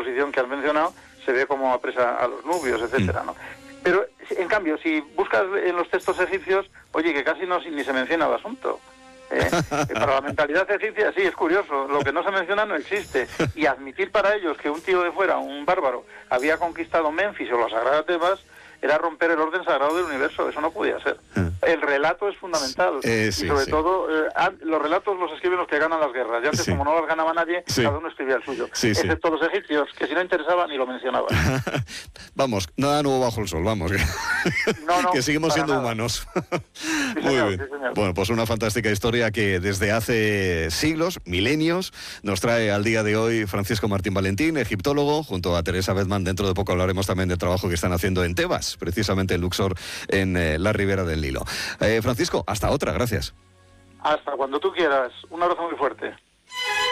exposición que has mencionado, se ve como apresa a los nubios, etcétera, ¿no? Pero, en cambio, si buscas en los textos egipcios, oye, que casi ni se menciona el asunto. Para la mentalidad egipcia, sí, es curioso, lo que no se menciona no existe. Y admitir para ellos que un tío de fuera, un bárbaro, había conquistado Menfis o la Sagrada Tebas, era romper el orden sagrado del universo. Eso no podía ser. El relato es fundamental. Y sobre todo, los relatos los escriben los que ganan las guerras. Y antes, como no las ganaba nadie, cada uno escribía el suyo. Excepto los egipcios, que si no interesaban ni lo mencionaban. Vamos, nada nuevo bajo el sol, vamos. Que seguimos siendo humanos. Muy bien. Sí, bueno, pues una fantástica historia que desde hace siglos, milenios, nos trae al día de hoy Francisco Martín Valentín, egiptólogo, junto a Teresa Bedman. Dentro de poco hablaremos también del trabajo que están haciendo en Tebas, precisamente en Luxor, en la ribera del Nilo. Francisco, hasta otra, gracias. Hasta cuando tú quieras. Un abrazo muy fuerte.